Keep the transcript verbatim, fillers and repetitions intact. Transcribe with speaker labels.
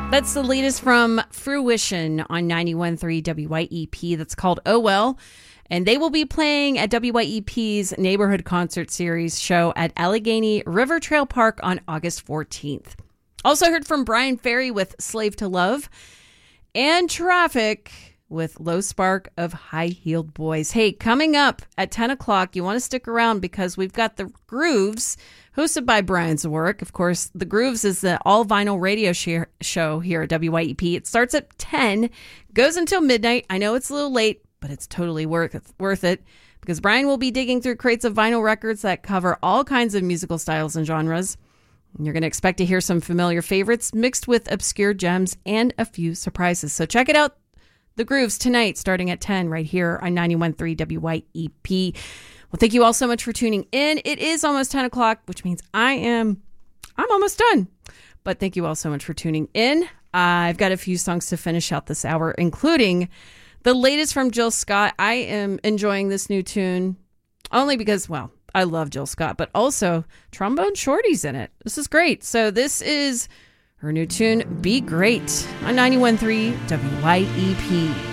Speaker 1: That's the latest from Fruition on ninety-one point three W Y E P. That's called Oh Well. And they will be playing at W Y E P's Neighborhood Concert Series show at Allegheny River Trail Park on August fourteenth. Also heard from Brian Ferry with Slave to Love. And Traffic with Low Spark of High Heeled Boys. Hey, coming up at ten o'clock, you want to stick around because we've got The Grooves, hosted by Brian's work. Of course, The Grooves is the all-vinyl radio share show here at W Y E P. It starts at ten, goes until midnight. I know it's a little late, but it's totally worth it, worth it because Brian will be digging through crates of vinyl records that cover all kinds of musical styles and genres. You're going to expect to hear some familiar favorites mixed with obscure gems and a few surprises. So check it out. The Grooves tonight, starting at ten, right here on ninety-one point three W Y E P. Well, thank you all so much for tuning in. It is almost ten o'clock, which means I am, I'm almost done. But thank you all so much for tuning in. Uh, I've got a few songs to finish out this hour, including the latest from Jill Scott. I am enjoying this new tune only because, well, I love Jill Scott, but also Trombone Shorty's in it. This is great. So this is her new tune, Be Great, on ninety-one point three W Y E P.